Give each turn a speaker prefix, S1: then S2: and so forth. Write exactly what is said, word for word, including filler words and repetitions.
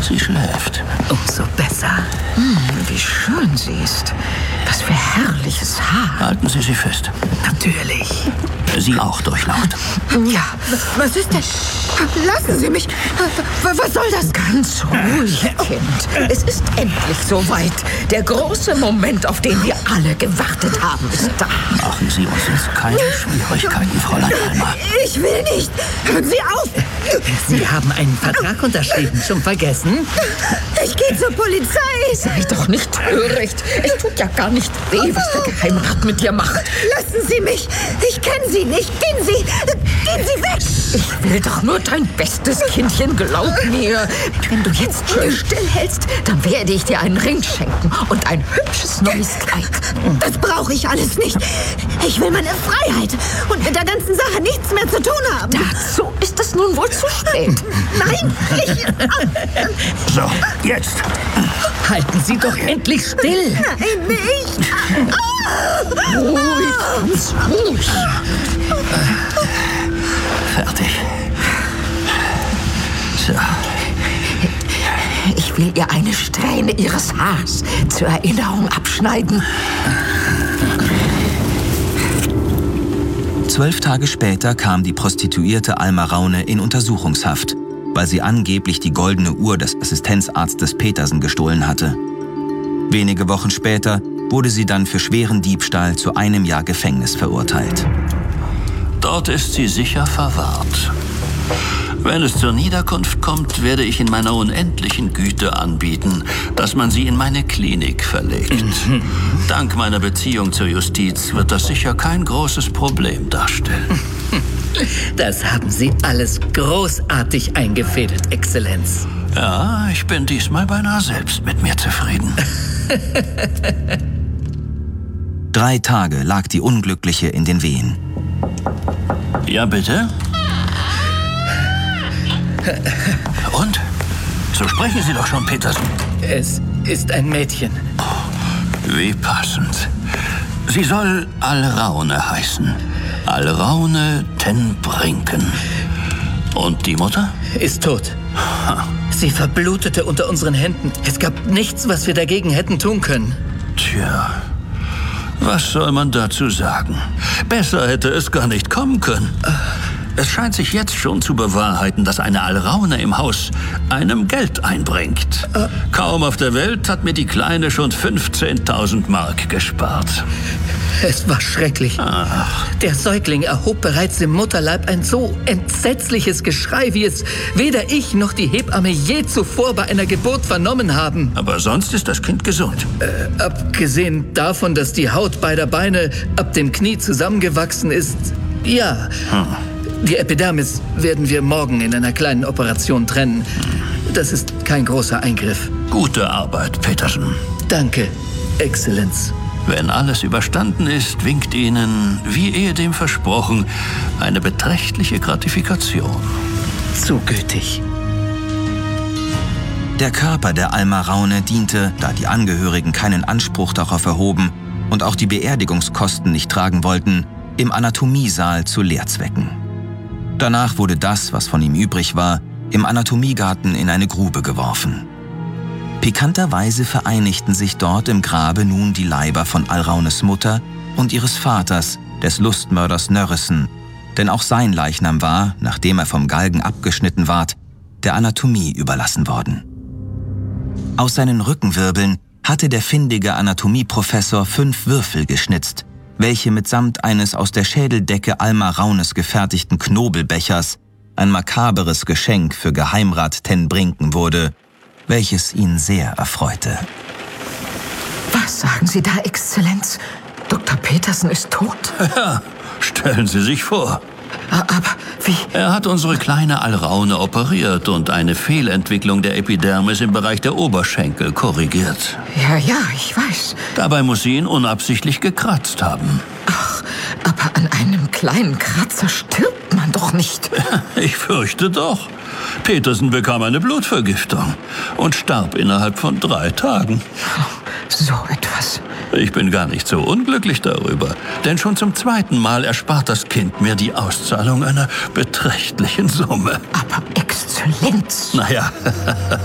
S1: Sie schläft.
S2: Umso besser.
S3: Hm, wie schön sie ist. Was für herrliches Haar.
S1: Halten Sie sie fest.
S3: Natürlich.
S1: Sie auch, Durchlaucht.
S3: Ja.
S4: Was ist denn? Lassen Sie mich. Was soll das?
S3: Ganz ruhig, Kind. Es ist endlich soweit. Der große Moment, auf den wir alle gewartet haben, ist da.
S1: Machen Sie uns jetzt keine Schwierigkeiten, Fräulein Alma.
S4: Ich will nicht. Hören Sie auf.
S2: Sie haben einen Vertrag unterschrieben. Schon vergessen?
S4: Ich gehe zur Polizei.
S3: Sei doch nicht töricht. Es tut ja gar nicht weh, was der Geheimrat mit dir macht.
S4: Lassen Sie mich. Ich kenne Sie nicht. Gehen Sie. Gehen Sie weg.
S3: Ich will doch nur dein bestes Kindchen, glaub mir. Wenn du jetzt schön stillhältst, dann werde ich dir einen Ring schenken und ein hübsches neues Kleid.
S4: Das brauche ich alles nicht. Ich will meine Freiheit und mit der ganzen Sache nichts mehr zu tun haben.
S3: Dazu ist es nun wohl zu spät.
S4: Nein, ich...
S1: So, jetzt.
S2: Halten Sie doch endlich still.
S4: Nein, nicht.
S3: Ruhig, ganz ruhig.
S1: Fertig. So.
S3: Ich will ihr eine Strähne ihres Haars zur Erinnerung abschneiden.
S5: Zwölf Tage später kam die Prostituierte Alma Raune in Untersuchungshaft, weil sie angeblich die goldene Uhr des Assistenzarztes Petersen gestohlen hatte. Wenige Wochen später wurde sie dann für schweren Diebstahl zu einem Jahr Gefängnis verurteilt.
S1: Dort ist sie sicher verwahrt. Wenn es zur Niederkunft kommt, werde ich in meiner unendlichen Güte anbieten, dass man sie in meine Klinik verlegt. Mhm. Dank meiner Beziehung zur Justiz wird das sicher kein großes Problem darstellen.
S2: Das haben Sie alles großartig eingefädelt, Exzellenz.
S1: Ja, ich bin diesmal beinahe selbst mit mir zufrieden.
S5: Drei Tage lag die Unglückliche in den Wehen.
S1: Ja, bitte? Und? So sprechen Sie doch schon, Petersen.
S2: Es ist ein Mädchen.
S1: Wie passend. Sie soll Alraune heißen. Alraune ten Brinken. Und die Mutter?
S2: Ist tot. Ha. Sie verblutete unter unseren Händen. Es gab nichts, was wir dagegen hätten tun können.
S1: Tja, was soll man dazu sagen? Besser hätte es gar nicht kommen können. Es scheint sich jetzt schon zu bewahrheiten, dass eine Alraune im Haus einem Geld einbringt. Äh. Kaum auf der Welt hat mir die Kleine schon fünfzehntausend Mark gespart.
S2: Es war schrecklich.
S1: Ach.
S2: Der Säugling erhob bereits im Mutterleib ein so entsetzliches Geschrei, wie es weder ich noch die Hebamme je zuvor bei einer Geburt vernommen haben.
S1: Aber sonst ist das Kind gesund.
S2: Äh, abgesehen davon, dass die Haut beider Beine ab dem Knie zusammengewachsen ist, ja. Hm. Die Epidermis werden wir morgen in einer kleinen Operation trennen. Das ist kein großer Eingriff.
S1: Gute Arbeit, Petersen.
S2: Danke, Exzellenz.
S1: Wenn alles überstanden ist, winkt Ihnen, wie ehedem versprochen, eine beträchtliche Gratifikation.
S2: Zu gütig.
S5: Der Körper der Alma Raune diente, da die Angehörigen keinen Anspruch darauf erhoben und auch die Beerdigungskosten nicht tragen wollten, im Anatomiesaal zu Lehrzwecken. Danach wurde das, was von ihm übrig war, im Anatomiegarten in eine Grube geworfen. Pikanterweise vereinigten sich dort im Grabe nun die Leiber von Alraunes Mutter und ihres Vaters, des Lustmörders Nörrissen, denn auch sein Leichnam war, nachdem er vom Galgen abgeschnitten ward, der Anatomie überlassen worden. Aus seinen Rückenwirbeln hatte der findige Anatomieprofessor fünf Würfel geschnitzt, welche mitsamt eines aus der Schädeldecke Alma Raunes gefertigten Knobelbechers ein makaberes Geschenk für Geheimrat ten Brinken wurde, welches ihn sehr erfreute.
S3: Was sagen Sie da, Exzellenz? Doktor Petersen ist tot?
S1: Ja, stellen Sie sich vor.
S3: Aber wie?
S1: Er hat unsere kleine Alraune operiert und eine Fehlentwicklung der Epidermis im Bereich der Oberschenkel korrigiert.
S3: Ja, ja, ich weiß.
S1: Dabei muss sie ihn unabsichtlich gekratzt haben.
S3: Ach, aber an einem kleinen Kratzer stirbt man doch nicht.
S1: Ich fürchte doch. Petersen bekam eine Blutvergiftung und starb innerhalb von drei Tagen.
S3: So etwas.
S1: Ich bin gar nicht so unglücklich darüber, denn schon zum zweiten Mal erspart das Kind mir die Auszahlung einer beträchtlichen Summe.
S3: Aber Exzellenz...
S1: Naja,